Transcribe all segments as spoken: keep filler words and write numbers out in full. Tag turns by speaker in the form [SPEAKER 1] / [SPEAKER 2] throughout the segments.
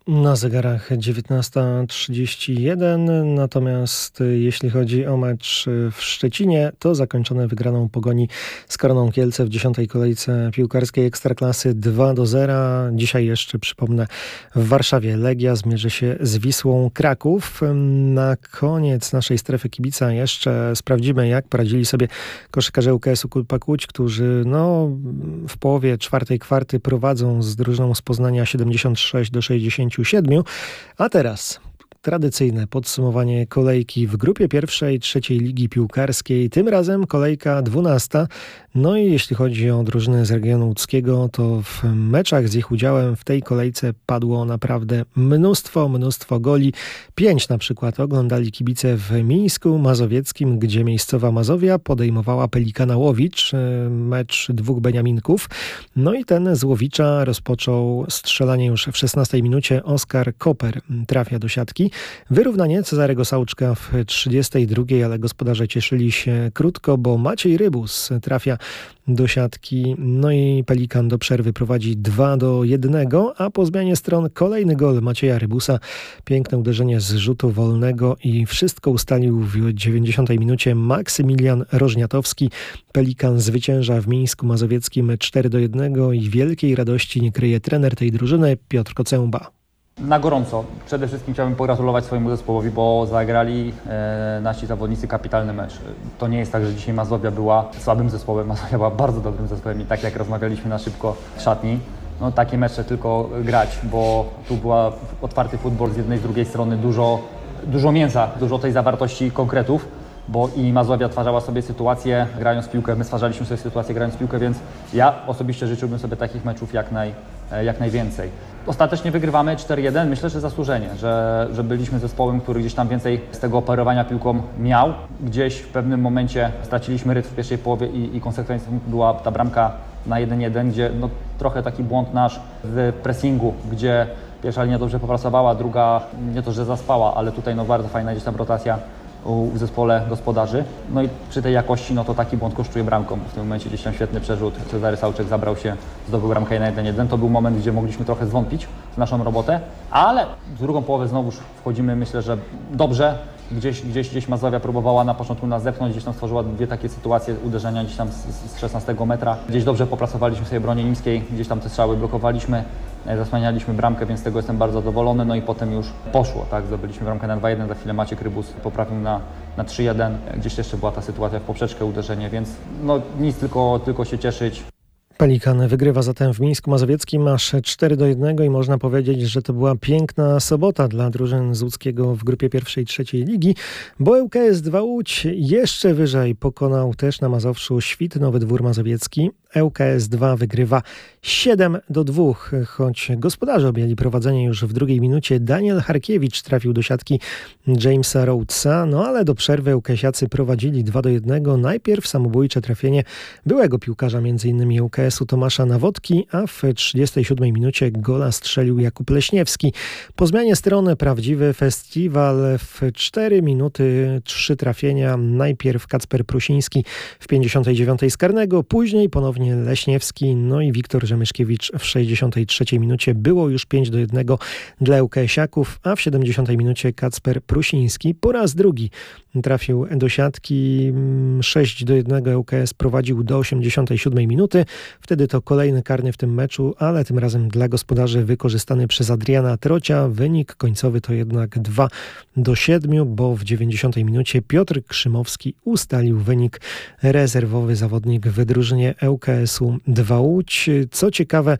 [SPEAKER 1] Na zegarach dziewiętnasta trzydzieści jeden, natomiast jeśli chodzi o mecz w Szczecinie, to zakończony wygraną Pogoni z Koroną Kielce w dziesiątej kolejce piłkarskiej Ekstraklasy dwa do zera. Dzisiaj jeszcze, przypomnę, w Warszawie Legia zmierzy się z Wisłą Kraków. Na koniec naszej strefy kibica jeszcze sprawdzimy, jak poradzili sobie koszykarze U K S-u Kulpa Kłódź, którzy no, w połowie czwartej kwarty prowadzą z drużyną z Poznania siedemdziesiąt sześć do sześćdziesięciu siedmiu. A teraz tradycyjne podsumowanie kolejki w grupie pierwszej trzeciej ligi piłkarskiej. Tym razem kolejka dwunasta. No i jeśli chodzi o drużyny z regionu łódzkiego, to w meczach z ich udziałem w tej kolejce padło naprawdę mnóstwo, mnóstwo goli. Pięć na przykład oglądali kibice w Mińsku Mazowieckim, gdzie miejscowa Mazowia podejmowała Pelikana Łowicz, mecz dwóch Beniaminków. No i ten z Łowicza rozpoczął strzelanie już w szesnastej minucie. Oskar Koper trafia do siatki. Wyrównanie Cezarego Sauczka w trzydziestej drugiej, ale gospodarze cieszyli się krótko, bo Maciej Rybus trafia do siatki. No i Pelikan do przerwy prowadzi dwa do jednego, a po zmianie stron kolejny gol Macieja Rybusa. Piękne uderzenie z rzutu wolnego i wszystko ustalił w dziewięćdziesiątej minucie Maksymilian Rożniatowski. Pelikan zwycięża w Mińsku Mazowieckim cztery do jednego i wielkiej radości nie kryje trener tej drużyny Piotr Kocęba.
[SPEAKER 2] Na gorąco. Przede wszystkim chciałbym pogratulować swojemu zespołowi, bo zagrali e, nasi zawodnicy kapitalny mecz. To nie jest tak, że dzisiaj Mazowia była słabym zespołem, Mazowia była bardzo dobrym zespołem i tak jak rozmawialiśmy na szybko w szatni, no takie mecze tylko grać, bo tu była otwarty futbol z jednej i z drugiej strony, dużo, dużo mięsa, dużo tej zawartości konkretów, bo i Mazowia stwarzała sobie sytuację grając w piłkę, my stwarzaliśmy sobie sytuację grając w piłkę, więc ja osobiście życzyłbym sobie takich meczów jak, naj, jak najwięcej. Ostatecznie wygrywamy cztery jeden, myślę, że zasłużenie, że, że byliśmy zespołem, który gdzieś tam więcej z tego operowania piłką miał. Gdzieś w pewnym momencie straciliśmy rytm w pierwszej połowie i, i konsekwencją była ta bramka na jeden jeden, gdzie no, trochę taki błąd nasz w pressingu, gdzie pierwsza linia dobrze popracowała, druga nie to, że zaspała, ale tutaj no, bardzo fajna gdzieś tam rotacja w zespole gospodarzy. No i przy tej jakości, no to taki błąd kosztuje bramką. W tym momencie gdzieś tam świetny przerzut. Cezary Sauczek zabrał się, zdobył bramkę na jeden jeden. To był moment, gdzie mogliśmy trochę zwątpić w naszą robotę, ale w drugą połowę znowuż wchodzimy, myślę, że dobrze. Gdzieś, gdzieś, gdzieś Mazowia próbowała na początku nas zepchnąć, gdzieś tam stworzyła dwie takie sytuacje uderzenia gdzieś tam z, z szesnastego metra. Gdzieś dobrze popracowaliśmy sobie bronię niskiej, gdzieś tam te strzały blokowaliśmy, zasłanialiśmy bramkę, więc z tego jestem bardzo zadowolony. No i potem już poszło, tak, zdobyliśmy bramkę na dwa jeden, za chwilę Maciek Rybus poprawił na, na trzy jeden. Gdzieś jeszcze była ta sytuacja w poprzeczkę, uderzenie, więc no nic, tylko, tylko się cieszyć.
[SPEAKER 1] Pelikan wygrywa zatem w Mińsku Mazowieckim aż cztery do jednego i można powiedzieć, że to była piękna sobota dla drużyn z łódzkiego w grupie pierwszej trzeciej ligi, bo L K S dwa Łódź jeszcze wyżej pokonał też na Mazowszu Świt Nowy Dwór Mazowiecki. L K S dwa wygrywa siedem do dwóch, choć gospodarze objęli prowadzenie już w drugiej minucie. Daniel Harkiewicz trafił do siatki Jamesa Rhodesa, no ale do przerwy ŁKS-iacy prowadzili dwa do jednego. Najpierw samobójcze trafienie byłego piłkarza m.in. L K S-u Tomasza Nawodki, a w trzydziestej siódmej minucie gola strzelił Jakub Leśniewski. Po zmianie strony prawdziwy festiwal w cztery minuty, trzy trafienia. Najpierw Kacper Prusiński w pięćdziesiątej dziewiątej z karnego, później ponownie Leśniewski, no i Wiktor Rzemyszkiewicz w sześćdziesiątej trzeciej minucie. Było już pięć do jednego dla ŁKS-iaków, a w siedemdziesiątej minucie Kacper Prusiński po raz drugi trafił do siatki. sześć do jednego ŁKS prowadził do osiemdziesiątej siódmej minuty. Wtedy to kolejny karny w tym meczu, ale tym razem dla gospodarzy wykorzystany przez Adriana Trocia. Wynik końcowy to jednak dwa do siedmiu, bo w dziewięćdziesiątej minucie Piotr Krzymowski ustalił wynik. Rezerwowy zawodnik w drużynie ŁKS-u dwa Łódź. Co ciekawe,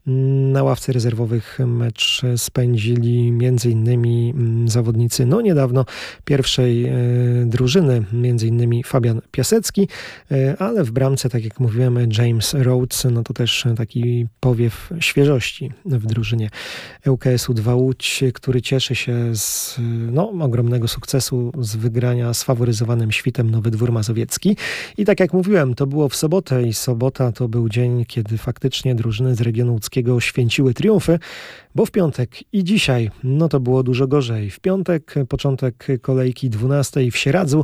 [SPEAKER 1] na ławce rezerwowych mecz spędzili między innymi zawodnicy no niedawno pierwszej e, drużyny, między innymi Fabian Piasecki, e, ale w bramce, tak jak mówiłem, James Rhodes, no to też taki powiew świeżości w drużynie ŁKS-u dwa Łódź, który cieszy się z no, ogromnego sukcesu z wygrania z faworyzowanym Świtem Nowy Dwór Mazowiecki. I tak jak mówiłem, to było w sobotę i sobota to był dzień, kiedy faktycznie drużyny z regionu łódzkiego święciły triumfy, bo w piątek i dzisiaj, no to było dużo gorzej. W piątek początek kolejki dwunastej w Sieradzu.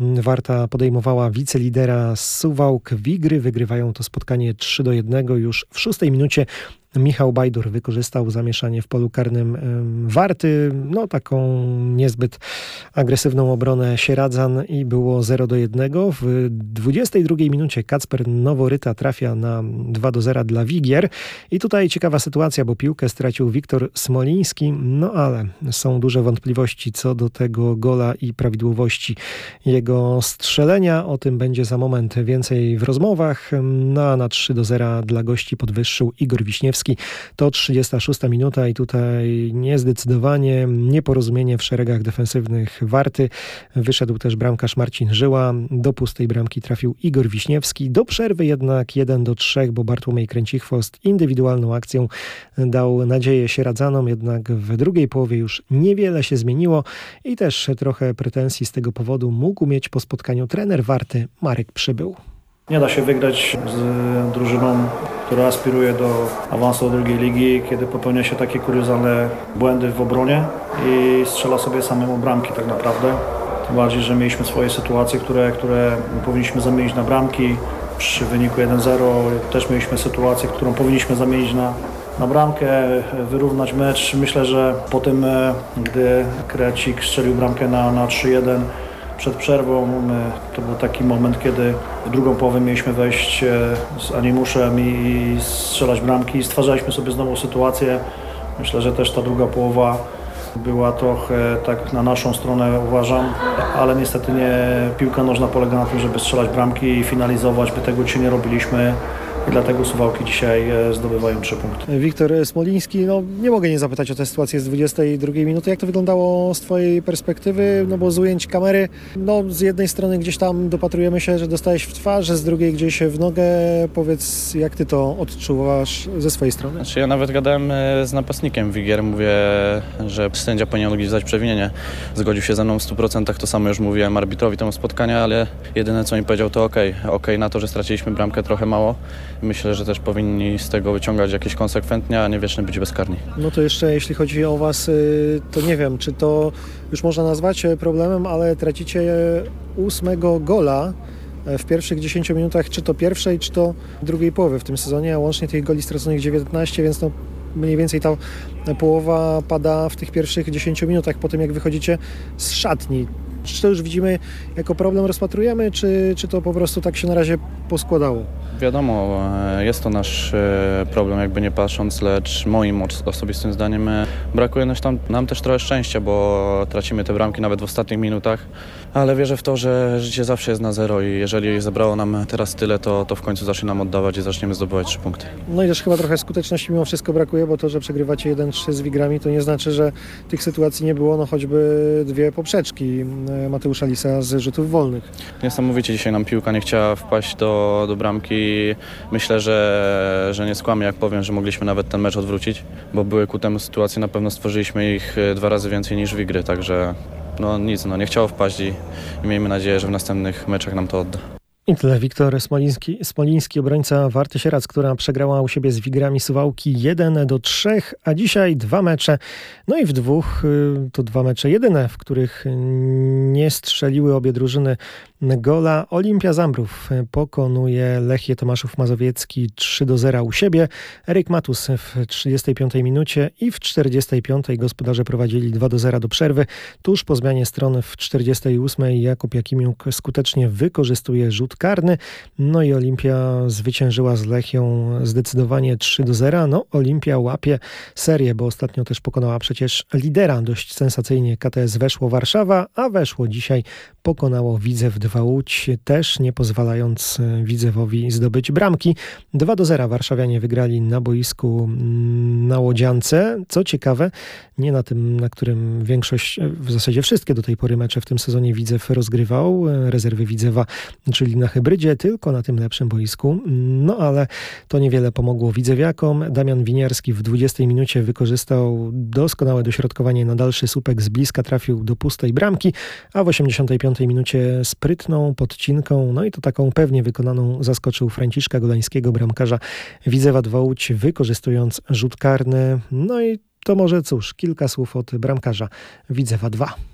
[SPEAKER 1] Warta podejmowała wicelidera z Suwałk Wigry. Wygrywają to spotkanie trzy do jednego. Już w szóstej minucie Michał Bajdur wykorzystał zamieszanie w polu karnym Warty. No taką niezbyt agresywną obronę Sieradzan i było zero do jednego. W dwudziestej drugiej minucie Kacper Noworyta trafia na dwa do zera dla Wigier. I tutaj ciekawa sytuacja, bo piłkę stracił Wiktor Smoliński. No ale są duże wątpliwości co do tego gola i prawidłowości jego strzelenia. O tym będzie za moment więcej w rozmowach. No a na trzy do zera dla gości podwyższył Igor Wiśniewski. To trzydziesta szósta minuta i tutaj niezdecydowanie, nieporozumienie w szeregach defensywnych Warty. Wyszedł też bramkarz Marcin Żyła. Do pustej bramki trafił Igor Wiśniewski. Do przerwy jednak jeden do trzech, bo Bartłomiej Kręcichwost indywidualną akcją dał nadzieję Sieradzanom, jednak w drugiej połowie już niewiele się zmieniło i też trochę pretensji z tego powodu mógł mieć po spotkaniu trener Warty Marek Przybył.
[SPEAKER 3] Nie da się wygrać z drużyną, która aspiruje do awansu do drugiej ligi, kiedy popełnia się takie kuriozalne błędy w obronie i strzela sobie samemu bramki tak naprawdę. Tym bardziej, że mieliśmy swoje sytuacje, które, które powinniśmy zamienić na bramki. Przy wyniku jeden zero też mieliśmy sytuację, którą powinniśmy zamienić na, na bramkę, wyrównać mecz. Myślę, że po tym, gdy Krecik strzelił bramkę na, na trzy jeden, przed przerwą to był taki moment, kiedy w drugą połowę mieliśmy wejść z animuszem i strzelać bramki i stwarzaliśmy sobie znowu sytuację. Myślę, że też ta druga połowa była trochę tak na naszą stronę, uważam, ale niestety nie, piłka nożna polega na tym, żeby strzelać bramki i finalizować, by tego dzisiaj nie robiliśmy. I dlatego Suwałki dzisiaj zdobywają trzy punkty.
[SPEAKER 1] Wiktor Smoliński, no nie mogę nie zapytać o tę sytuację z dwudziestej drugiej minuty. Jak to wyglądało z twojej perspektywy? No bo z ujęć kamery, no z jednej strony gdzieś tam dopatrujemy się, że dostałeś w twarz, z drugiej gdzieś w nogę. Powiedz, jak ty to odczuwasz ze swojej strony?
[SPEAKER 4] Znaczy ja nawet gadałem z napastnikiem Wigier, mówię, że sędzia powinien odgwizdać przewinienie. Zgodził się ze mną w stu procentach, to samo już mówiłem arbitrowi temu spotkania, ale jedyne co mi powiedział to okej, okay. okej okay na to, że straciliśmy bramkę trochę mało. Myślę, że też powinni z tego wyciągać jakieś konsekwentnie, a nie wiecznie być bezkarni.
[SPEAKER 1] No to jeszcze jeśli chodzi o was, to nie wiem, czy to już można nazwać problemem, ale tracicie ósmego gola w pierwszych dziesięciu minutach, czy to pierwszej, czy to drugiej połowy w tym sezonie, a łącznie tych goli straconych dziewiętnaście, więc no mniej więcej ta połowa pada w tych pierwszych dziesięciu minutach po tym, jak wychodzicie z szatni. Czy to już widzimy jako problem, rozpatrujemy, czy, czy to po prostu tak się na razie poskładało?
[SPEAKER 4] Wiadomo, jest to nasz problem, jakby nie patrząc, lecz moim osobistym zdaniem brakuje nam, tam, nam też trochę szczęścia, bo tracimy te bramki nawet w ostatnich minutach, ale wierzę w to, że życie zawsze jest na zero i jeżeli zebrało nam teraz tyle, to, to w końcu zacznie nam oddawać i zaczniemy zdobywać trzy punkty. No
[SPEAKER 1] i też chyba trochę skuteczności mimo wszystko brakuje, bo to, że przegrywacie jeden trzy z Wigrami, to nie znaczy, że tych sytuacji nie było, no choćby dwie poprzeczki Mateusza Lisa z rzutów wolnych.
[SPEAKER 4] Niesamowicie dzisiaj nam piłka nie chciała wpaść do, do bramki. Myślę, że, że nie skłamię, jak powiem, że mogliśmy nawet ten mecz odwrócić, bo były ku temu sytuacje, na pewno stworzyliśmy ich dwa razy więcej niż Wigry, także no nic, no nie chciało wpaść i, i miejmy nadzieję, że w następnych meczach nam to odda.
[SPEAKER 1] I tyle. Wiktor Smoliński, Smoliński, obrońca Warty Sieradz, która przegrała u siebie z Wigrami Suwałki jeden do trzech, a dzisiaj dwa mecze. No i w dwóch to dwa mecze jedyne, w których nie strzeliły obie drużyny gola. Olimpia Zambrów pokonuje Lechię Tomaszów Mazowiecki trzy do zera u siebie. Eryk Matus w trzydziestej piątej minucie i w czterdziestej piątej gospodarze prowadzili dwa do zera do przerwy. Tuż po zmianie strony w czterdziestej ósmej Jakub Jakimiuk skutecznie wykorzystuje rzut karny. No i Olimpia zwyciężyła z Lechią zdecydowanie trzy do zera. No Olimpia łapie serię, bo ostatnio też pokonała przecież lidera dość sensacyjnie K T S Weszło Warszawa, a Weszło dzisiaj pokonało Widzew dwa Łódź, też nie pozwalając Widzewowi zdobyć bramki. dwa do zera Warszawianie wygrali na boisku na Łodziance. Co ciekawe, nie na tym, na którym większość, w zasadzie wszystkie do tej pory mecze w tym sezonie Widzew rozgrywał, rezerwy Widzewa, czyli na hybrydzie, tylko na tym lepszym boisku. No ale to niewiele pomogło widzewiakom. Damian Winiarski w dwudziestej minucie wykorzystał doskonałe dośrodkowanie na dalszy słupek, z bliska trafił do pustej bramki, a w osiemdziesiątej piątej minucie sprytną podcinką, no i to taką pewnie wykonaną, zaskoczył Franciszka Golańskiego, bramkarza Widzewa dwa Łódź, wykorzystując rzut karny. No i to może cóż, kilka słów od bramkarza Widzewa dwa.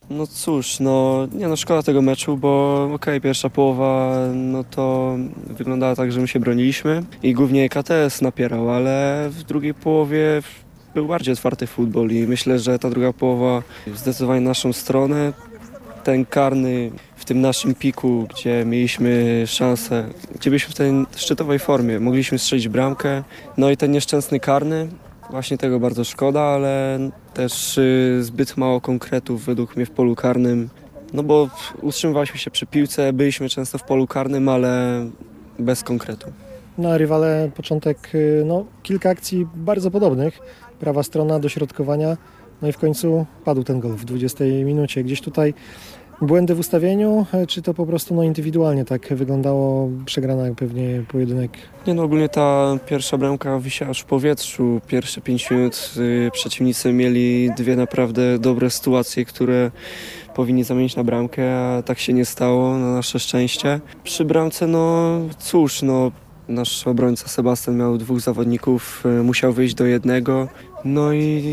[SPEAKER 5] No cóż, no nie no szkoda tego meczu, bo okej, okay, pierwsza połowa no to wyglądała tak, że my się broniliśmy i głównie K T S napierał, ale w drugiej połowie był bardziej otwarty futbol i myślę, że ta druga połowa zdecydowanie naszą stronę. Ten karny w tym naszym piku, gdzie mieliśmy szansę, gdzie byliśmy w tej szczytowej formie, mogliśmy strzelić bramkę, no i ten nieszczęsny karny. Właśnie tego bardzo szkoda, ale też zbyt mało konkretów według mnie w polu karnym. No bo utrzymywaliśmy się przy piłce, byliśmy często w polu karnym, ale bez konkretu.
[SPEAKER 1] No, rywale początek, no kilka akcji bardzo podobnych. Prawa strona, dośrodkowania, no i w końcu padł ten gol w dwudziestej minucie. Gdzieś tutaj błędy w ustawieniu, czy to po prostu no, indywidualnie tak wyglądało, przegrana pewnie pojedynek?
[SPEAKER 5] Nie no, ogólnie ta pierwsza bramka wisiała już w powietrzu. Pierwsze pięć minut y, przeciwnicy mieli dwie naprawdę dobre sytuacje, które powinni zamienić na bramkę, a tak się nie stało, na nasze szczęście. Przy bramce, no cóż, no nasz obrońca Sebastian miał dwóch zawodników, y, musiał wyjść do jednego. No i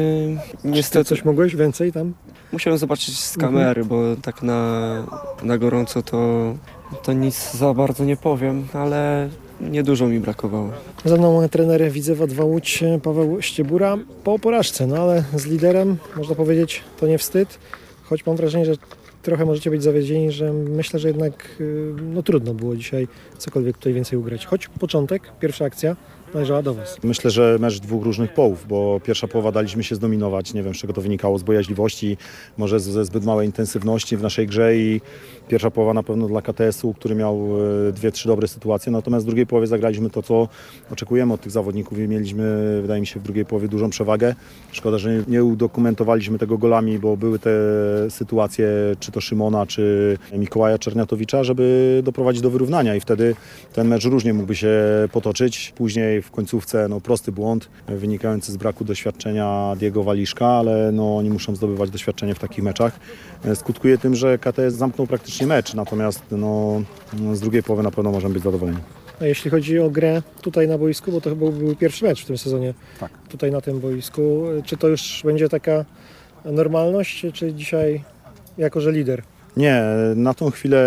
[SPEAKER 5] y, niestety...
[SPEAKER 1] Coś mogłeś więcej tam?
[SPEAKER 5] Musiałem zobaczyć z kamery, bo tak na, na gorąco to, to nic za bardzo nie powiem, ale niedużo mi brakowało.
[SPEAKER 1] Za mną trener Widzewa dwa Łódź Paweł Ściebura po porażce, no ale z liderem, można powiedzieć, to nie wstyd, choć mam wrażenie, że trochę możecie być zawiedzieni, że myślę, że jednak no, trudno było dzisiaj cokolwiek tutaj więcej ugrać. Choć początek, pierwsza akcja należała do Was.
[SPEAKER 6] Myślę, że mecz dwóch różnych połów, bo pierwsza połowa daliśmy się zdominować, nie wiem z czego to wynikało, z bojaźliwości, może ze zbyt małej intensywności w naszej grze i pierwsza połowa na pewno dla K T S u, który miał dwie, trzy dobre sytuacje, natomiast w drugiej połowie zagraliśmy to, co oczekujemy od tych zawodników i mieliśmy, wydaje mi się, w drugiej połowie dużą przewagę. Szkoda, że nie udokumentowaliśmy tego golami, bo były te sytuacje, czy to Szymona, czy Mikołaja Czerniatowicza, żeby doprowadzić do wyrównania i wtedy ten mecz różnie mógłby się potoczyć. Później w końcówce no, prosty błąd wynikający z braku doświadczenia Diego Waliszka, ale no, oni muszą zdobywać doświadczenie w takich meczach. Skutkuje tym, że K T S zamknął praktycznie mecz, natomiast no, z drugiej połowy na pewno możemy być zadowoleni.
[SPEAKER 1] A jeśli chodzi o grę tutaj na boisku, bo to chyba był pierwszy mecz w tym sezonie,
[SPEAKER 6] tak.
[SPEAKER 1] Tutaj na tym boisku, czy to już będzie taka normalność, czy dzisiaj jako, że lider?
[SPEAKER 6] Nie, na tą chwilę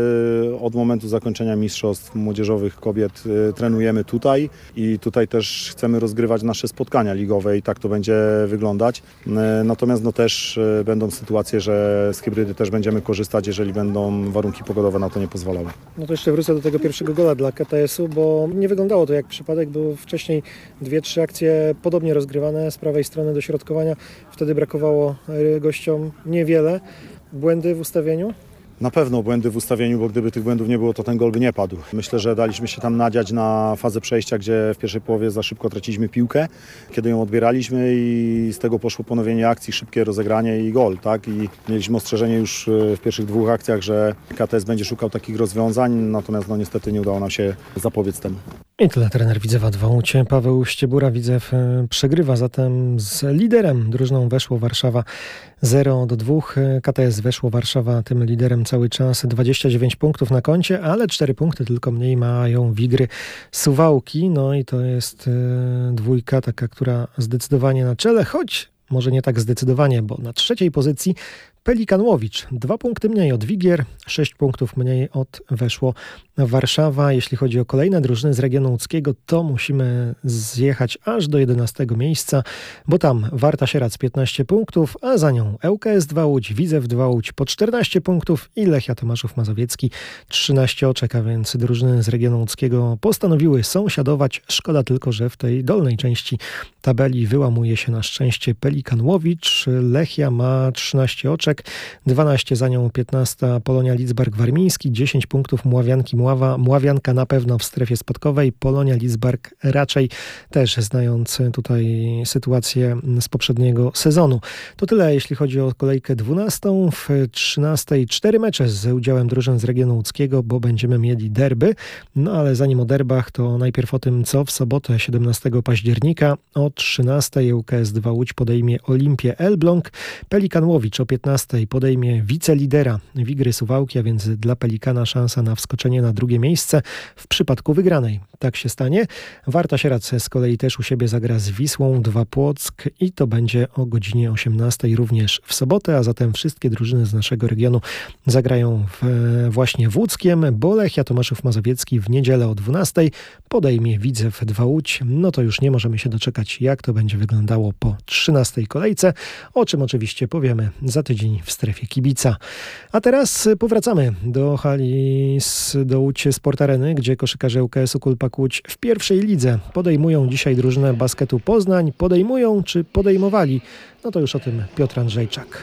[SPEAKER 6] od momentu zakończenia mistrzostw młodzieżowych kobiet trenujemy tutaj i tutaj też chcemy rozgrywać nasze spotkania ligowe i tak to będzie wyglądać. Natomiast no też będą sytuacje, że z hybrydy też będziemy korzystać, jeżeli będą warunki pogodowe na to nie pozwalały.
[SPEAKER 1] No to jeszcze wrócę do tego pierwszego gola dla K T S u, bo nie wyglądało to jak przypadek, bo wcześniej dwie, trzy akcje podobnie rozgrywane z prawej strony dośrodkowania. Wtedy brakowało gościom niewiele. Błędy w ustawieniu?
[SPEAKER 6] Na pewno błędy w ustawieniu, bo gdyby tych błędów nie było, to ten gol by nie padł. Myślę, że daliśmy się tam nadziać na fazę przejścia, gdzie w pierwszej połowie za szybko traciliśmy piłkę, kiedy ją odbieraliśmy i z tego poszło ponowienie akcji, szybkie rozegranie i gol, tak? I mieliśmy ostrzeżenie już w pierwszych dwóch akcjach, że K T S będzie szukał takich rozwiązań, natomiast no niestety nie udało nam się zapobiec temu.
[SPEAKER 1] I tyle trener Widzewa dwa Łódź Paweł Ściebura. Widzew przegrywa zatem z liderem. Drużyną weszło Warszawa zero do dwóch. K T S weszło Warszawa tym liderem cały czas. dwadzieścia dziewięć punktów na koncie, ale cztery punkty tylko mniej mają Wigry Suwałki. No i to jest dwójka taka, która zdecydowanie na czele, choć może nie tak zdecydowanie, bo na trzeciej pozycji Pelikan Łowicz. Dwa punkty mniej od Wigier, sześć punktów mniej od weszło Warszawa. Jeśli chodzi o kolejne drużyny z regionu łódzkiego, to musimy zjechać aż do jedenastego miejsca, bo tam Warta Sierac piętnaście punktów, a za nią L K S dwa Łódź, Widzew dwa Łódź po czternaście punktów i Lechia Tomaszów Mazowiecki trzynaście oczek, a więc drużyny z regionu łódzkiego postanowiły sąsiadować. Szkoda tylko, że w tej dolnej części tabeli wyłamuje się na szczęście Pelikan Łowicz. Lechia ma trzynaście oczek, dwanaście za nią, piętnaście Polonia Lidzbark Warmiński, dziesięć punktów Mławianki Mława. Mławianka na pewno w strefie spadkowej, Polonia Lidzbark raczej też, znając tutaj sytuację z poprzedniego sezonu. To tyle, jeśli chodzi o kolejkę dwunastą. W trzynastej cztery mecze z udziałem drużyn z regionu łódzkiego, bo będziemy mieli derby. No ale zanim o derbach, to najpierw o tym, co w sobotę siedemnastego października o trzynastej L K S dwa Łódź podejmie Olimpię Elbląg. Pelikan Łowicz o piętnastej osiemnastej podejmie wicelidera Wigry Suwałki, a więc dla Pelikana szansa na wskoczenie na drugie miejsce w przypadku wygranej. Tak się stanie. Warta Sierac z kolei też u siebie zagra z Wisłą dwa Płock i to będzie o godzinie osiemnastej również w sobotę, a zatem wszystkie drużyny z naszego regionu zagrają w, właśnie w Łódzkiem, bo Lechia Tomaszów Mazowiecki w niedzielę o dwunastej podejmie Widzew dwa Łódź. No to już nie możemy się doczekać, jak to będzie wyglądało po trzynastej kolejce, o czym oczywiście powiemy za tydzień w strefie kibica. A teraz powracamy do hali z, do Łódź Sport Areny, gdzie koszykarze U K S-u Kulpak Łódź w pierwszej lidze podejmują dzisiaj drużynę Basketu Poznań. Podejmują czy podejmowali? No to już o tym Piotr Andrzejczak.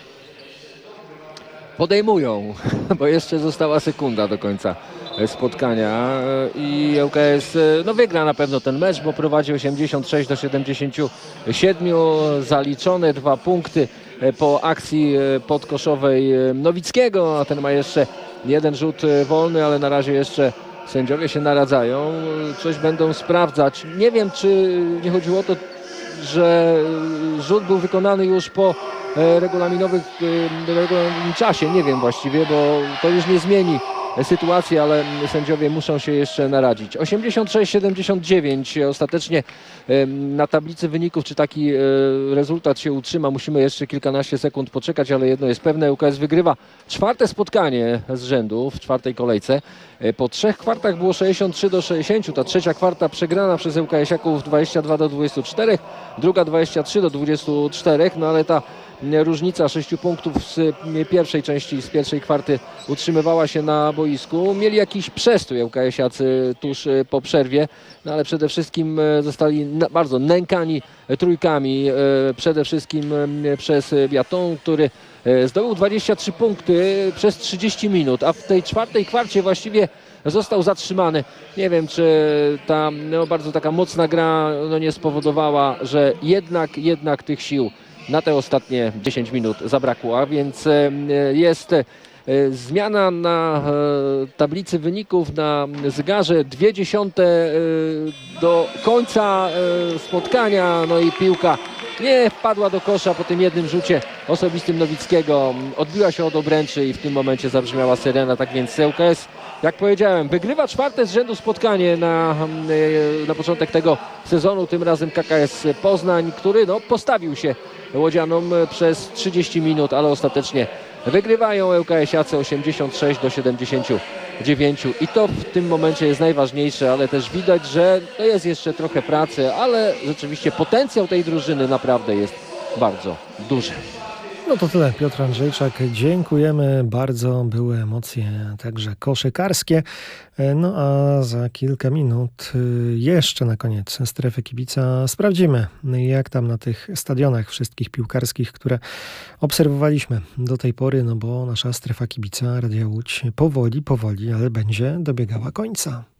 [SPEAKER 7] Podejmują, bo jeszcze została sekunda do końca spotkania i U K S no, wygra na pewno ten mecz, bo prowadzi osiemdziesiąt sześć do siedemdziesięciu siedmiu, zaliczone dwa punkty po akcji podkoszowej Nowickiego, a ten ma jeszcze jeden rzut wolny, ale na razie jeszcze sędziowie się naradzają, coś będą sprawdzać. Nie wiem, czy nie chodziło o to, że rzut był wykonany już po regulaminowych regulaminiowym czasie, nie wiem właściwie, bo to już nie zmieni sytuacji, ale sędziowie muszą się jeszcze naradzić. osiemdziesiąt sześć siedemdziesiąt dziewięć ostatecznie na tablicy wyników, czy taki rezultat się utrzyma, musimy jeszcze kilkanaście sekund poczekać, ale jedno jest pewne, U K S wygrywa czwarte spotkanie z rzędu w czwartej kolejce. Po trzech kwartach było sześćdziesiąt trzy do sześćdziesięciu, ta trzecia kwarta przegrana przez U K S-iaków dwadzieścia dwa do dwudziestu czterech, druga dwadzieścia trzy do dwudziestu czterech, no ale ta różnica sześciu punktów z pierwszej części, z pierwszej kwarty utrzymywała się na boisku. Mieli jakiś przestój U K S-iacy tuż po przerwie, no ale przede wszystkim zostali bardzo nękani trójkami, przede wszystkim przez Biaton, który zdobył dwadzieścia trzy punkty przez trzydzieści minut, a w tej czwartej kwarcie właściwie został zatrzymany. Nie wiem, czy ta no, bardzo taka mocna gra no, nie spowodowała, że jednak, jednak tych sił na te ostatnie dziesięć minut zabrakło, a więc jest zmiana na tablicy wyników na zegarze, dwie dziesiąte do końca spotkania, no i piłka nie wpadła do kosza po tym jednym rzucie osobistym Nowickiego, odbiła się od obręczy i w tym momencie zabrzmiała syrena, tak więc U K S, jak powiedziałem, wygrywa czwarte z rzędu spotkanie na, na początek tego sezonu, tym razem K K S Poznań, który no, postawił się łodzianom przez trzydzieści minut, ale ostatecznie wygrywają U K S-iacy osiemdziesiąt sześć do siedemdziesięciu dziewięciu i to w tym momencie jest najważniejsze, ale też widać, że to jest jeszcze trochę pracy, ale rzeczywiście potencjał tej drużyny naprawdę jest bardzo duży.
[SPEAKER 1] No to tyle, Piotr Andrzejczak. Dziękujemy bardzo. Były emocje także koszykarskie. No a za kilka minut jeszcze na koniec strefy kibica sprawdzimy, jak tam na tych stadionach wszystkich piłkarskich, które obserwowaliśmy do tej pory, no bo nasza strefa kibica Radia Łódź powoli, powoli, ale będzie dobiegała końca.